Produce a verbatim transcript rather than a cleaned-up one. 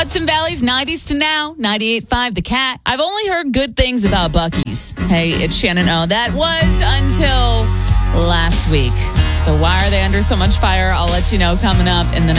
Hudson Valley's nineties to now, ninety-eight point five The Cat. I've only heard good things about Buc-ee's. Hey, it's Shannon O. That was until last week. So why are they under so much fire? I'll let you know coming up in the